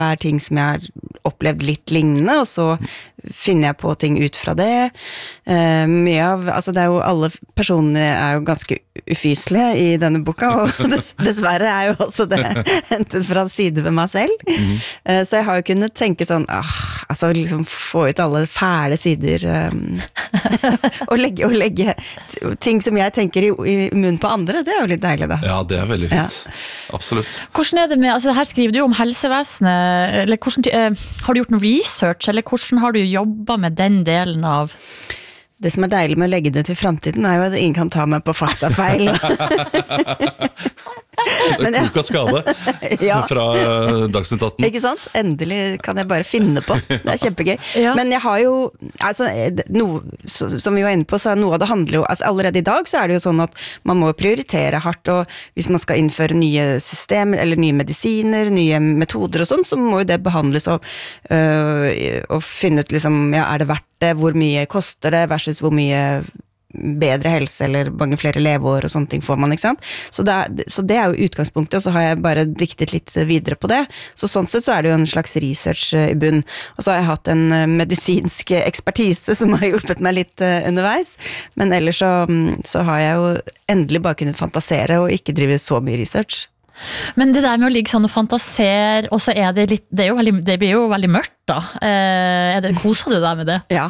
ting som jeg har opplevd litt lignende, og så finner jeg på ting ut fra det. Mye av, altså det er jo, alle personene er jo ganske ufyselige i denne boka, og dessverre er jo også det hentet fra en side ved meg selv. Så jeg har jo kunnet tenke sånn, altså liksom få ut alle fæle sider, og legge ting som jeg tenker i munnen på andre, det er jo litt deilig da. Ja, det er veldig fint. Absolutt. Hvordan det med, altså her skriver du om helsevesenet, eller har du gjort noe research, eller hvordan har du jobbet med den delen av? Det som er deilig med å legge det til fremtiden er jo at ingen kan ta meg på faktafeil. Klok av skade fra Dagsnytt 18. Ikke sant? Endelig kan jeg bare finne på. Det er kjempegøy. Men jeg har jo, altså, som vi var inne på, så noe av det handler jo, altså allerede i dag så er det jo sånn at man må prioritere hardt, og hvis man skal innføre nye systemer, eller nye medisiner, nye metoder og sånn, så må jo det behandles og finne ut liksom, er det verdt det, hvor mye koster det, versus hvor mye bedre helse, eller mange flere leveår og sånne ting får man, ikke sant? Så det er jo utgangspunktet, og så har jeg bare diktet litt videre på det. Så sånn sett så er det jo en slags research i bunn. Og så har jeg hatt en medisinsk ekspertise som har hjulpet meg litt underveis, men ellers så har jeg jo endelig bare kunnet fantasere og ikke drive så mye research. Men det der med å ligge sånn og fantasere, og så er det litt, det blir jo veldig mørkt da. Koser du deg med det? Ja.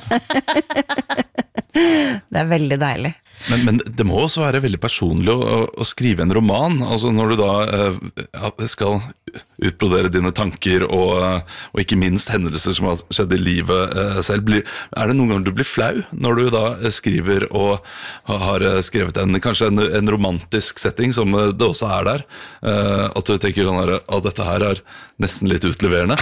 Det er veldig deilig. Men det må også være veldig personlig å skrive en roman, altså når du da skal utbrodere dine tanker og ikke minst hendelser som har skjedd i livet selv. Er det noen ganger du blir flau når du da skriver og har skrevet kanskje en romantisk setting som det også er der, at du tenker sånn her, at dette her er nesten litt utleverende?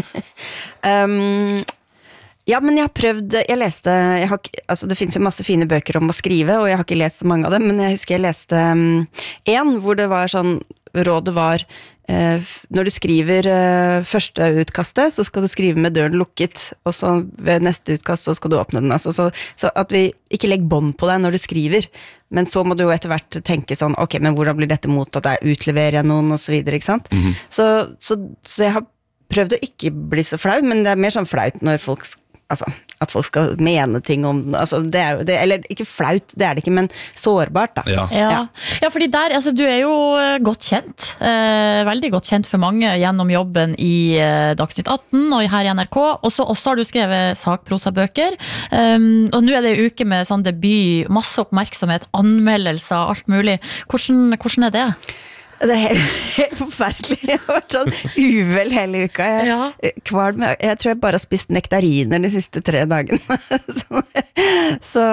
Ja, men jeg har prøvd, altså det finnes jo masse fine bøker om å skrive, og jeg har ikke lest så mange av dem, men jeg husker jeg leste en hvor det var sånn, rådet var, når du skriver første utkastet, så skal du skrive med døren lukket, og så ved neste utkast så skal du åpne den, altså, så at vi ikke legger bånd på deg når du skriver, men så må du jo etter hvert tenke sånn, ok, men hvordan blir dette mottatt, utleverer jeg noen, og så videre, ikke sant? Så jeg har prøvd å ikke bli så flau, men det er mer sånn flaut når folk at folk skal mene ting om altså det er jo det, eller ikke flaut, det er det ikke, men sårbart da. Ja, fordi der, altså du er jo godt kjent, veldig godt kjent for mange gjennom jobben i Dagsnytt 18 og her i NRK, og så også har du skrevet sakprosabøker, og nå er det en uke med sånn debut, masse oppmerksomhet, anmeldelser, alt mulig. Hvordan er det? Det er helt forferdelig. Jeg har vært sånn uvel hele uka. Jeg tror jeg bare har spist nektariner de siste 3 dagene. Så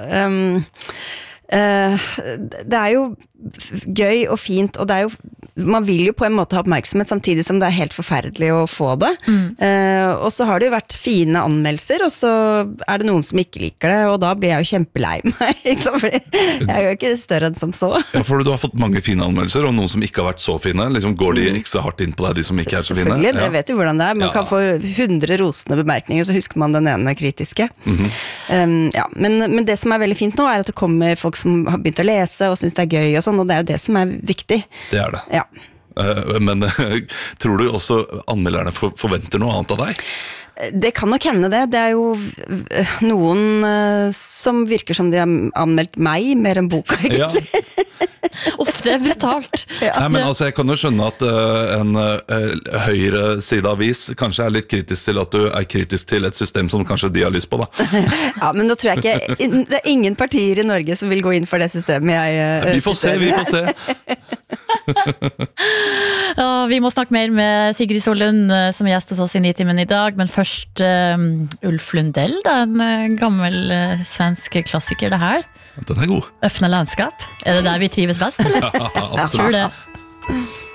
det er jo gøy og fint, og det er jo man vil jo på en måte ha oppmerksomhet samtidig som det er helt forferdelig å få det. Og så har det jo vært fine anmeldelser, og så er det noen som ikke liker det, og da blir jeg jo kjempelei meg, ikke sant? Fordi jeg er jo ikke større enn som så. Ja, for du har fått mange fine anmeldelser, og noen som ikke har vært så fine, liksom går de ekstra hardt inn på deg, de som ikke er så fine? Selvfølgelig, dere vet jo hvordan det er. Man kan få 100 rosende bemerkninger, så husker man den ene kritiske. Men det som er veldig fint nå, er at det kommer folk som har begynt å lese, og synes det er gøy og sånn, og det er jo det som er viktig. Det er det. Ja. Men tror du også anmelderne forventer noe annet av deg? Det kan nok hende det. Det er jo noen som virker som de har anmeldt meg mer enn boka, egentlig. Uff, det er brutalt. Nei, men altså, jeg kan jo skjønne at en høyre sideavis kanskje er litt kritisk til at du er kritisk til et system som kanskje de har lyst på, da. Ja, men nå tror jeg ikke det er ingen partier i Norge som vil gå inn for det systemet vi får se. Vi må snakke mer med Sigrid Sollund som gjest hos oss i Nitimen i dag, men først Ulf Lundell, da, en gammel svensk klassiker det her. Den er god. Öppna landskap. Er det der vi trives best, eller? Ja, absolutt. Jeg tror det.